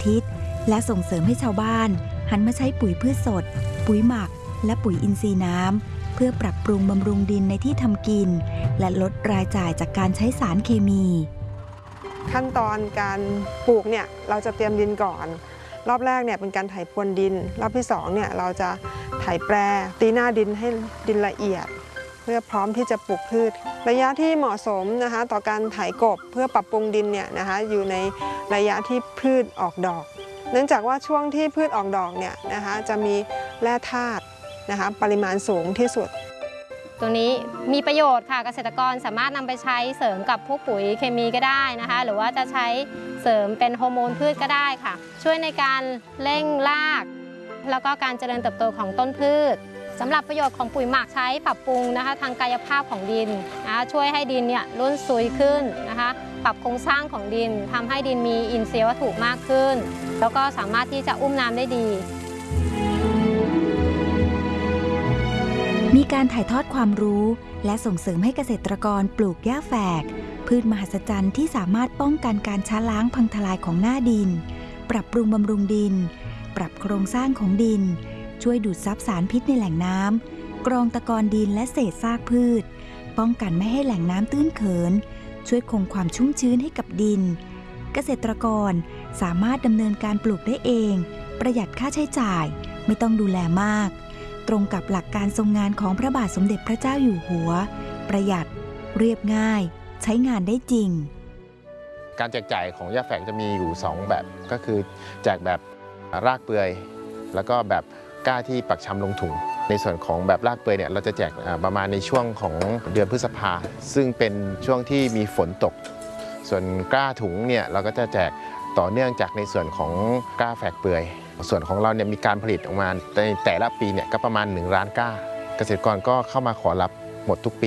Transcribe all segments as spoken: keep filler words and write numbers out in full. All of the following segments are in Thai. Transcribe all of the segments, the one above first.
ธิตและส่งเสริมให้ชาวบ้านหันมาใช้ปุ๋ยพืชสดปุ๋ยหมักและปุ๋ยอินทรีย์น้ำเพื่อปรับปรุงบำรุงดินในที่ทำกินและลดรายจ่ายจากการใช้สารเคมีขั้นตอนการปลูกเนี่ยเราจะเตรียมดินก่อนรอบแรกเนี่ยเป็นการไถพรวนดินรอบที่สองเนี่ยเราจะไถแปรตีหน้าดินให้ดินละเอียดเพื่อพร้อมที่จะปลูกพืชระยะที่เหมาะสมนะคะต่อการไถกบเพื่อปรับปรุงดินเนี่ยนะคะอยู่ในระยะที่พืชออกดอกเนื่องจากว่าช่วงที่พืชออกดอกเนี่ยนะคะจะมีแร่ธาตุนะคะปริมาณสูงที่สุดตัวนี้มีประโยชน์ค่ะเกษตรกรสามารถนำไปใช้เสริมกับพวกปุ๋ยเคมีก็ได้นะคะหรือว่าจะใช้เสริมเป็นฮอร์โมนพืชก็ได้ค่ะช่วยในการเร่งรากแล้วก็การเจริญเติบโตของต้นพืชสำหรับประโยชน์ของปุ๋ยหมักใช้ปรับปรุงนะคะทางกายภาพของดินนะคะช่วยให้ดินเนี่ยร่วนซุยขึ้นนะคะปรับโครงสร้างของดินทำให้ดินมีอินทรีย์วัตถุมากขึ้นแล้วก็สามารถที่จะอุ้มน้ำได้ดีมีการถ่ายทอดความรู้และส่งเสริมให้เกษตรกรปลูกหญ้าแฝกพืชมหัศจรรย์ที่สามารถป้องกันการช้าล้างพังทลายของหน้าดินปรับปรุงบำรุงดินปรับโครงสร้างของดินช่วยดูดซับสารพิษในแหล่งน้ำกรองตะกอนดินและเศษซากพืชป้องกันไม่ให้แหล่งน้ำตื้นเขินช่วยคงความชุ่มชื้นให้กับดินเกษตรกรสามารถดำเนินการปลูกได้เองประหยัดค่าใช้จ่ายไม่ต้องดูแลมากตรงกับหลักการทรงงานของพระบาทสมเด็จพระเจ้าอยู่หัวประหยัดเรียบง่ายใช้งานได้จริงการแจกจ่ายของหญ้าแฝกจะมีอยู่สองแบบก็คือแจกแบบรากเปื่อยแล้วก็แบบก้าที่ปักชำลงถุงในส่วนของแบบรากเปื่อยเนี่ยเราจะแจกประมาณในช่วงของเดือนพฤษภาซึ่งเป็นช่วงที่มีฝนตกส่วนก้าถุงเนี่ยเราก็จะแจกต่อเนื่องจากในส่วนของก้าแฝกเปื่อยส่วนของเราเนี่ยมีการผลิตออกมาในแต่ละปีเนี่ยก็ประมาณหนึ่งล้านก้าเกษตรกรก็เข้ามาขอรับหมดทุกปี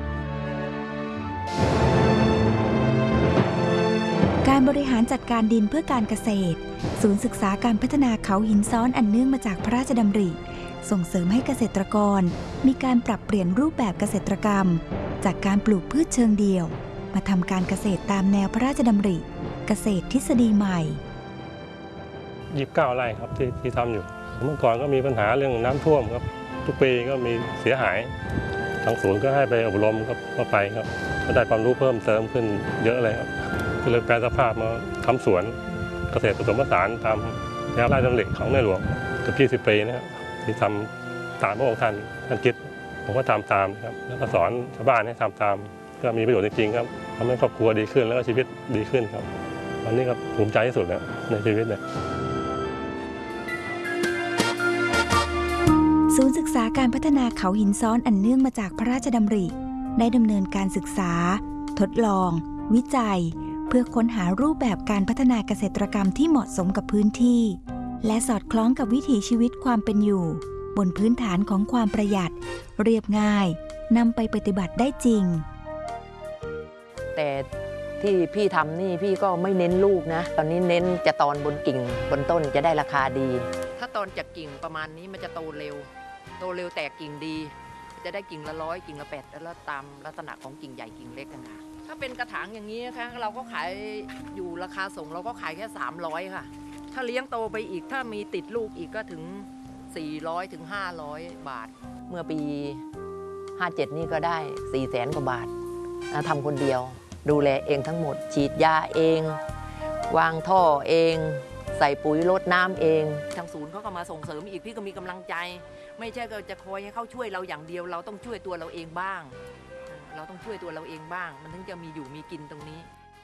การบริหารจัดการดินเพื่อการเกษตรศูนย์ศึกษาการพัฒนาเขาหินซ้อนอันเนื่องมาจากพระราชดำริส่งเสริมให้เกษตรกรมีการปรับเปลี่ยนรูปแบบเกษตรกรรมจากการปลูกพืชเชิงเดี่ยวมาทำการเกษตรตามแนวพระราชดำริเกษตรทฤษฎีใหม่ยี่สิบเก้าไร่ครับที่ที่ทำอยู่เมื่อก่อนก็มีปัญหาเรื่องน้ำท่วมครับทุกปีก็มีเสียหายทางศูนย์ก็ให้ไปอบรมครับก็ไปครับก็ได้ความรู้เพิ่มเติมขึ้นเยอะเลยครับก็เลยแปลสภาพมาทำสวนเกษตรผสมผสานตามแนวพระราชดำริของในหลวงเกือบยี่สิบปีนะครับที่ทำตามพระองค์ท่านท่านคิดผมก็ทำตามครับแล้วก็สอนชาวบ้านให้ทำตามก็มีประโยชน์จริงๆครับทำให้ครอบครัวดีขึ้นแล้วก็ชีวิตดีขึ้นครับวันนี้ก็ภูมิใจที่สุดแล้วในชีวิตเนี่ยศูนย์ศึกษาการพัฒนาเขาหินซ้อนอันเนื่องมาจากพระราชดำริได้ดำเนินการศึกษาทดลองวิจัยเพื่อค้นหารูปแบบการพัฒนาเกษตรกรรมที่เหมาะสมกับพื้นที่และสอดคล้องกับวิถีชีวิตความเป็นอยู่บนพื้นฐานของความประหยัดเรียบง่ายนำไปปฏิบัติได้จริงแต่ที่พี่ทำนี่พี่ก็ไม่เน้นลูกนะตอนนี้เน้นจะตอนบนกิ่งบนต้นจะได้ราคาดีถ้าตอนจากกิ่งประมาณนี้มันจะโตเร็วโตเร็วแตกกิ่งดีจะได้กิ่งละร้อยกิ่งละแปดแล้วตามลักษณะของกิ่งใหญ่กิ่งเล็กกันค่ะถ้าเป็นกระถางอย่างนี้นะคะเราก็ขายอยู่ราคาส่งเราก็ขายแค่สามร้อยค่ะถ้าเลี้ยงโตไปอีกถ้ามีติดลูกอีกก็ถึงสี่ร้อยถึงห้าร้อยบาทเมื่อปีห้าเจ็ดนี่ก็ได้สี่แสนกว่าบาททำคนเดียวดูแลเองทั้งหมดฉีดยาเองวางท่อเองใส่ปุ๋ยรดน้ำเองทางศูนย์เขาก็มาส่งเสริมอีกพี่ก็มีกำลังใจไม่ใช่ก็จะคอยให้เขาช่วยเราอย่างเดียวเราต้องช่วยตัวเราเองบ้างเราต้องช่วยตัวเราเองบ้างมันถึงจะมีอยู่มีกินตรงนี้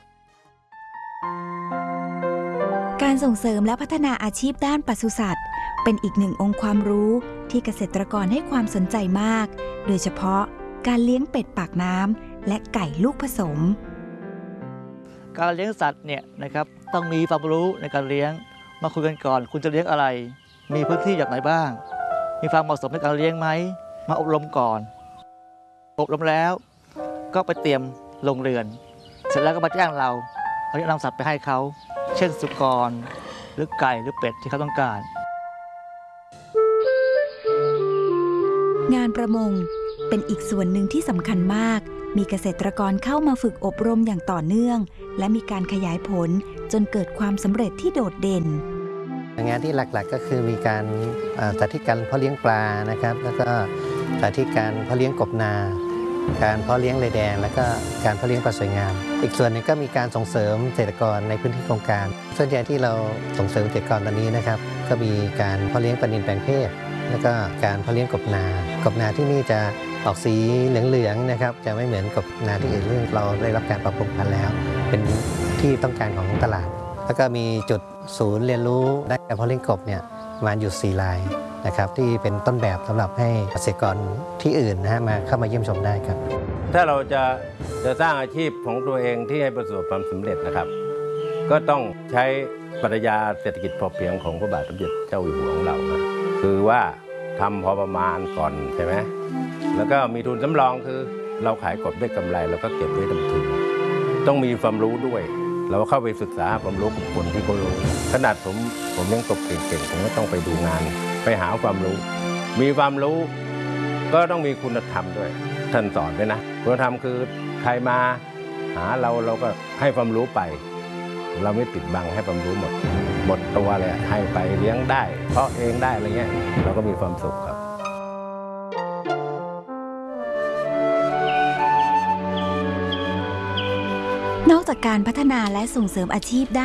การส่งเสริมและพัฒนาอาชีพด้านปศุสัตว์เป็นอีกหนึ่งองค์ความรู้ที่เกษตรกรให้ความสนใจมากโดยเฉพาะการเลี้ยงเป็ดปากน้ำและไก่ลูกผสมการเลี้ยงสัตว์เนี่ยนะครับต้องมีความรู้ในการเลี้ยงมาคุยกันก่อนคุณจะเลี้ยงอะไรมีพื้นที่อย่างไรบ้างมีความเหมาะสมในการเลี้ยงไหมมาอบรมก่อนอบรมแล้วก็ไปเตรียมโรงเรือนเสร็จแล้วก็มาจ้างเราเอานำสัตว์ไปให้เขาเช่นสุกรหรือไก่หรือเป็ดที่เขาต้องการงานประมงเป็นอีกส่วนหนึ่งที่สำคัญมากมีเกษตรกรเข้ามาฝึกอบรมอย่างต่อเนื่องและมีการขยายผลจนเกิดความสำเร็จที่โดดเด่นงานที่หลักๆก็คือมีการสาธิตการเพาะเลี้ยงปลานะครับแล้วก็สาธิตการเพาะเลี้ยงกบนาการเพาะเลี้ยงเลแดงแล้วก็การเพาะเลี้ยงปลาสวยงามอีกส่วนหนึ่งก็มีการส่งเสริมเกษตรกรในพื้นที่โครงการส่วนใหญ่ที่เราส่งเสริมเกษตรกรตอนนี้นะครับก็มีการเพาะเลี้ยงปลานิลแปลงเพศแล้วก็การเพาะเลี้ยงกบนากบนาที่นี่จะออกสีเหลืองๆนะครับจะไม่เหมือนกบนาที่อื่นเรื่องเราได้รับการปรับปรุงพันธุ์แล้วเป็นที่ต้องการของตลาดแล้วก็มีจุดศูนย์เรียนรู้ด้านการเพาะเลี้ยงกบเนี่ยประมาณอยู่สี่รายนะครับที่เป็นต้นแบบสำหรับให้เกษตรกรที่อื่นนะฮะมาเข้ามาเยี่ยมชมได้ครับถ้าเราจะจะสร้างอาชีพของตัวเองที่ให้ประสบความสำเร็จนะครับก็ต้องใช้ปรัชญาเศรษฐกิจพอเพียงของพระบาทสมเด็จเจ้าอยู่หัวของเราคือว่าทำพอประมาณก่อนใช่ไหมแล้วก็มีทุนสำรองคือเราขายกบได้กำไรเราก็เก็บไว้ทำทุนต้องมีความรู้ด้วยเราเข้าไปศึกษาความรู้กับคนที่เขารู้ขนาดผมผมเลี้ยงกบเก่งๆผมก็ต้องไปดูงานไปหาความรู้มีความรู้ก็ต้องมีคุณธรรมด้วยท่านสอนด้วยนะคุณธรรมคือใครมาหาเราเราก็ให้ความรู้ไปเราไม่ปิดบังให้ความรู้หมดหมดตัวเลยให้ไปเลี้ยงได้เพาะเองได้อะไรเงี้ยเราก็มีความสุขครับนอกจากการพัฒนาและส่งเสริมอาชีพด้าน